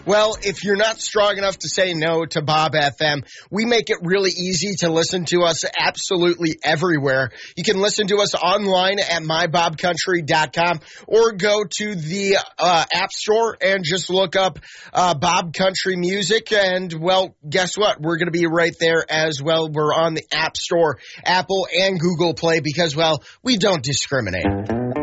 Well, if you're not strong enough to say no to Bob FM, we make it really easy to listen to us absolutely everywhere. You can listen to us online at mybobcountry.com or go to the App Store and just look up Bob Country Music. And, well, guess what? We're going to be right there as well. We're on the App Store, Apple and Google Play because, well, we don't discriminate.